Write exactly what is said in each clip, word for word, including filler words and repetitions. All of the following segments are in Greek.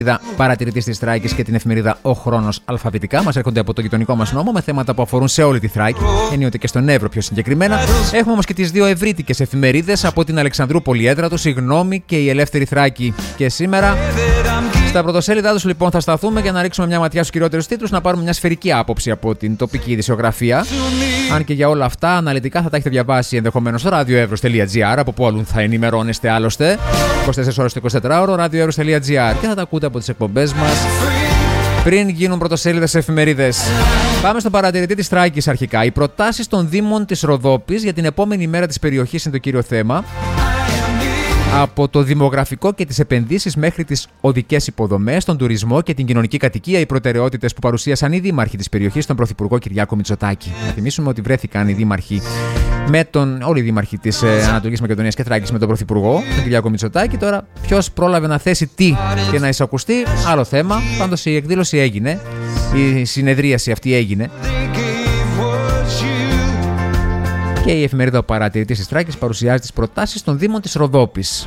Παρατηρητής της Θράκης και την εφημερίδα Ο Χρόνος αλφαβητικά. Μας έρχονται από το γειτονικό μας νόμο με θέματα που αφορούν σε όλη τη Θράκη, ενίοτε και στον Εύρο πιο συγκεκριμένα. Έχουμε όμως και τις δύο ευρύτικες εφημερίδες από την Αλεξανδρούπολη έδρα τους, η Γνώμη και η Ελεύθερη Θράκη. Και σήμερα στα πρωτοσέλιδά τους λοιπόν θα σταθούμε για να ρίξουμε μια ματιά στους κυριότερους τίτλους, να πάρουμε μια σφαιρική άποψη από την τοπική ειδησιογραφία. Αν και για όλα αυτά αναλυτικά θα τα έχετε διαβάσει ενδεχομένως στο radioevros τελεία gr, από που αλλού θα ενημερώνεστε άλλωστε είκοσι τέσσερις ώρες το εικοσιτετράωρο, radioevros τελεία gr, και θα τα ακούτε από τις εκπομπές μας πριν γίνουν πρωτοσέλιδες εφημερίδες. Πάμε στον παρατηρητή της Θράκης αρχικά. Οι προτάσεις των Δήμων της Ροδόπης για την επόμενη μέρα της περιοχής είναι το κύριο θέμα. Από το δημογραφικό και τις επενδύσεις μέχρι τις οδικές υποδομές, τον τουρισμό και την κοινωνική κατοικία, οι προτεραιότητες που παρουσίασαν οι δήμαρχοι της περιοχής στον Πρωθυπουργό Κυριάκο Μητσοτάκη. Να θυμίσουμε ότι βρέθηκαν οι δήμαρχοι με τον, όλοι οι δήμαρχοι της ε, Ανατολικής Μακεδονίας και Θράκης με τον Πρωθυπουργό, τον Κυριάκο Μητσοτάκη. Τώρα, ποιος πρόλαβε να θέσει τι και να εισακουστεί, άλλο θέμα. Πάντως η εκδήλωση έγινε, η συνεδρίαση αυτή έγινε. Και η εφημερίδα Ο Παρατηρητής της Θράκης παρουσιάζει τις προτάσεις των Δήμων της Ροδόπης.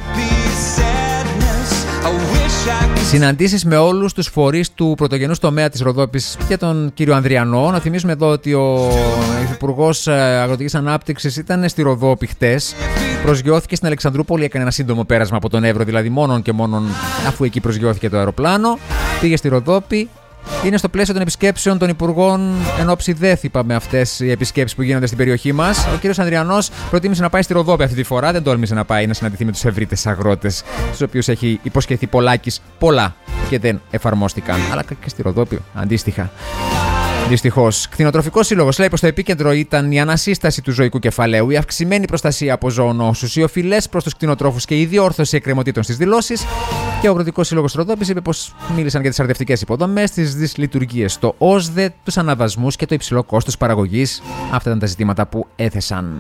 Συναντήσεις με όλους τους φορείς του πρωτογενούς τομέα της Ροδόπης και τον κύριο Ανδριανό. Να θυμίσουμε εδώ ότι ο Υφυπουργός Αγροτικής Ανάπτυξης ήταν στη Ροδόπη χτες. Προσγειώθηκε στην Αλεξανδρούπολη, έκανε ένα σύντομο πέρασμα από τον Εύρο, δηλαδή μόνον και μόνον αφού εκεί προσγειώθηκε το αεροπλάνο. Πήγε στη Ροδόπη. Είναι στο πλαίσιο των επισκέψεων των Υπουργών εν ώψη ΔΕΘ, είπαμε, αυτές οι επισκέψεις που γίνονται στην περιοχή μας. Ο κύριος Ανδριανός προτίμησε να πάει στη Ροδόπη αυτή τη φορά. Δεν τόλμησε να πάει να συναντηθεί με τους ευρύτες αγρότες, τους οποίους έχει υποσχεθεί πολλάκις πολλά και δεν εφαρμόστηκαν. Αλλά και στη Ροδόπη αντίστοιχα. Δυστυχώς. Κτηνοτροφικός Σύλλογος λέει πως στο επίκεντρο ήταν η ανασύσταση του ζωικού κεφαλαίου, η αυξημένη προστασία από ζωονόσους, οι οφειλές προς τους κτηνοτρόφους και η διόρθωση εκκρεμωτήτων στις δηλώσεις. Και ο Αγροτικός Σύλλογος Ροδόπης είπε πως μίλησαν για τις αρδευτικές υποδομές, τις δυσλειτουργίες στο ΟΣΔΕ, τους αναβασμούς και το υψηλό κόστος παραγωγής. Αυτά ήταν τα ζητήματα που έθεσαν.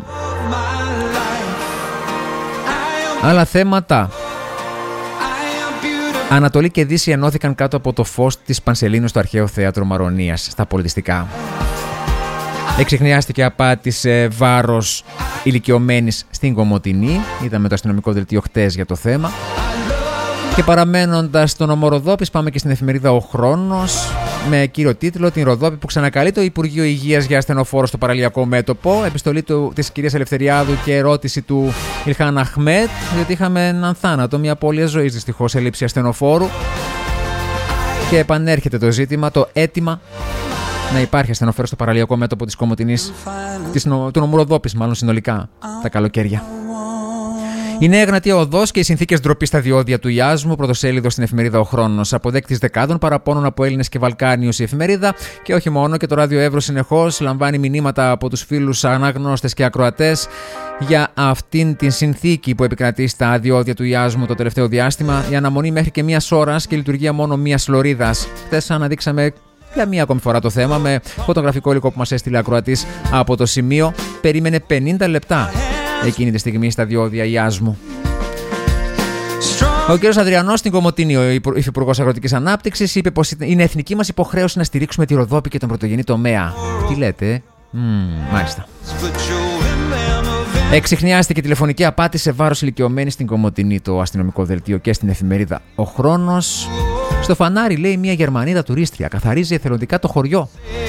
Άλλα θέματα. Ανατολή και Δύση ενώθηκαν κάτω από το φως της Πανσελίνου στο αρχαίο θέατρο Μαρονίας, στα πολιτιστικά. Εξιχνιάστηκε απάτη σε βάρος ηλικιωμένης στην Κομοτηνή. Είδαμε το αστυνομικό δελτίο χτες για το θέμα. Και παραμένοντας στον νομό Ροδόπης, πάμε και στην εφημερίδα Ο Χρόνος με κύριο τίτλο την Ροδόπη που ξανακαλεί το Υπουργείο Υγείας για ασθενοφόρο στο παραλιακό μέτωπο. Επιστολή του, της κυρίας Ελευθεριάδου και ερώτηση του Ιλχάν Αχμέτ, διότι είχαμε έναν θάνατο, μια απώλεια ζωής δυστυχώς, έλλειψη ασθενοφόρου. Και επανέρχεται το ζήτημα, το αίτημα να υπάρχει ασθενοφόρο στο παραλιακό μέτωπο της Κομοτηνής, της, του νομού Ροδόπης, μάλλον συνολικά τα καλοκαίρια. Η νέα Εγνατία οδός και οι συνθήκες ντροπής στα διόδια του Ιάσμου, πρωτοσέλιδο στην εφημερίδα Ο Χρόνος. Αποδέκτης δεκάδων παραπώνων από Έλληνες και Βαλκάνιους η εφημερίδα, και όχι μόνο, και το RadioEvros συνεχώς λαμβάνει μηνύματα από τους φίλους αναγνώστες και ακροατές για αυτήν την συνθήκη που επικρατεί στα διόδια του Ιάσμου το τελευταίο διάστημα. Η αναμονή μέχρι και μίας ώρας και η λειτουργία μόνο μίας λωρίδας. Χθες αναδείξαμε για μία ακόμη φορά το θέμα με φωτογραφικό υλικό που μας έστειλε ακροατής από το σημείο. Περίμενε πενήντα λεπτά εκείνη τη στιγμή στα διόδια Ιάσμου. Ο κ. Ανδριανός στην Κομοτηνή, ο Υφυπουργός Αγροτικής Ανάπτυξης, είπε πως είναι εθνική μας υποχρέωση να στηρίξουμε τη Ροδόπη και τον πρωτογενή τομέα. Τι λέτε, mm, μάλιστα. Εξιχνιάστηκε τηλεφωνική απάτη σε βάρος ηλικιωμένη στην Κομοτηνή, το αστυνομικό δελτίο και στην εφημερίδα Ο Χρόνος. Στο φανάρι, λέει, μια Γερμανίδα τουρίστρια καθαρίζει εθελοντικά το χωριό.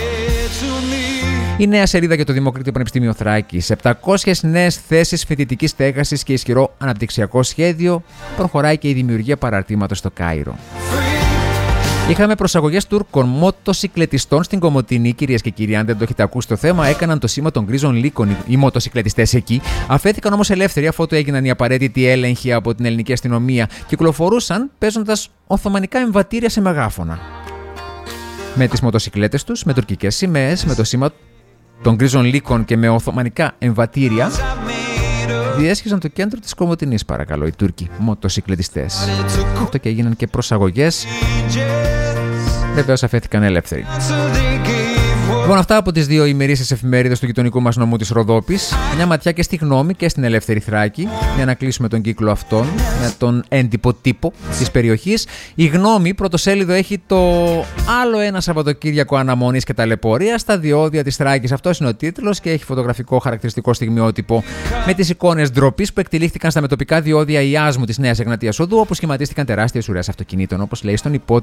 Η νέα σελίδα για το Δημοκρίτιο Πανεπιστήμιο Θράκης. επτακόσιες νέες θέσεις φοιτητικής στέγασης και ισχυρό αναπτυξιακό σχέδιο. Προχωράει και η δημιουργία παραρτήματος στο Κάιρο. Είχαμε προσαγωγές Τούρκων μοτοσυκλετιστών στην Κομοτηνή, κυρίες και κύριοι. Αν δεν το έχετε ακούσει το θέμα, έκαναν το σήμα των γκρίζων λύκων οι μοτοσυκλετιστές εκεί. Αφέθηκαν όμως ελεύθεροι αφού το έγιναν οι απαραίτητοι έλεγχοι από την ελληνική αστυνομία. Κυκλοφορούσαν παίζοντας οθωμανικά εμβατήρια σε μεγάφωνα. Με τις μοτοσυκλέτες τους, με τουρκικές σημαίες, με το σήμα των γκρίζων λύκων και με οθωμανικά εμβατήρια, διέσχιζαν το κέντρο της Κομοτηνής, παρακαλώ, οι Τούρκοι μοτοσυκλετιστές. Αυτό και έγιναν και προσαγωγές. Βεβαίως αφέθηκαν ελεύθεροι. Λοιπόν, αυτά από τις δύο ημερήσιες εφημερίδες του γειτονικού μας νομού της Ροδόπης. Μια ματιά και στη Γνώμη και στην Ελεύθερη Θράκη, για να κλείσουμε τον κύκλο αυτόν με τον έντυπο τύπο της περιοχής. Η Γνώμη πρωτοσέλιδο έχει το άλλο ένα Σαββατοκύριακο αναμονής και ταλαιπωρίας στα διόδια της Θράκης. Αυτός είναι ο τίτλος και έχει φωτογραφικό χαρακτηριστικό στιγμιότυπο με τις εικόνες ντροπής που εκτελήχθηκαν στα μετοπικά διόδια Ιάσμου της Νέας Εγνατίας Οδού, όπου σχηματίστηκαν τεράστιες ουρές αυτοκινήτων, όπως λέει στον υπότιτλο